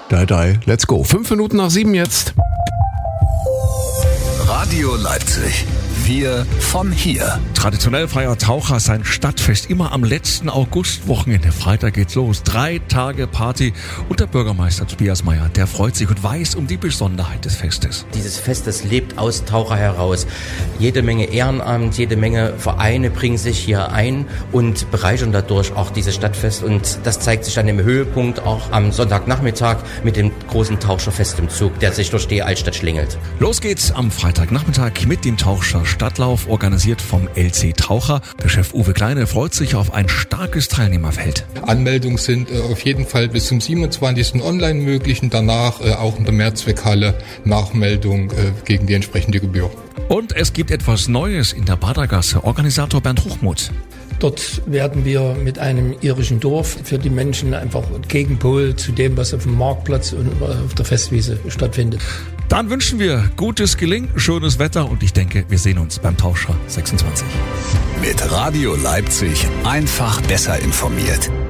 Let's go. 5 Minuten nach 7 jetzt. Radio Leipzig. Wir von hier. Traditionell feiert Taucher sein Stadtfest immer am letzten Augustwochenende. Freitag geht's los. 3 Tage Party. Und der Bürgermeister Tobias Meyer, der freut sich und weiß um die Besonderheit des Festes. Dieses Fest, das lebt aus Taucher heraus. Jede Menge Ehrenamt, jede Menge Vereine bringen sich hier ein und bereichern dadurch auch dieses Stadtfest. Und das zeigt sich dann im Höhepunkt auch am Sonntagnachmittag mit dem großen Taucherfest im Zug, der sich durch die Altstadt schlingelt. Los geht's am Freitagnachmittag mit dem Taucher Stadtlauf, organisiert vom LC Taucher. Der Chef Uwe Kleine freut sich auf ein starkes Teilnehmerfeld. Anmeldungen sind auf jeden Fall bis zum 27. online möglich und danach auch in der Mehrzweckhalle Nachmeldung gegen die entsprechende Gebühr. Und es gibt etwas Neues in der Badergasse. Organisator Bernd Hochmuth. Dort werden wir mit einem irischen Dorf für die Menschen einfach Gegenpol zu dem, was auf dem Marktplatz und auf der Festwiese stattfindet. Dann wünschen wir gutes Gelingen, schönes Wetter und ich denke, wir sehen uns beim Taucher 26. Mit Radio Leipzig einfach besser informiert.